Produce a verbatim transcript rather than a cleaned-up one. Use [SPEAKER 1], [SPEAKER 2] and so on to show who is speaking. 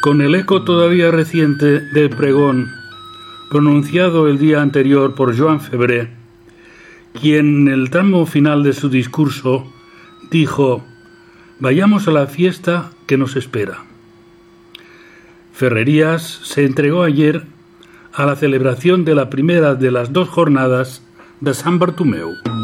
[SPEAKER 1] con el eco todavía reciente del pregón pronunciado el día anterior por Joan Febré, quien en el tramo final de su discurso dijo: «Vayamos a la fiesta que nos espera». Ferrerías se entregó ayer a la celebración de la primera de las dos jornadas de Sant Bartomeu.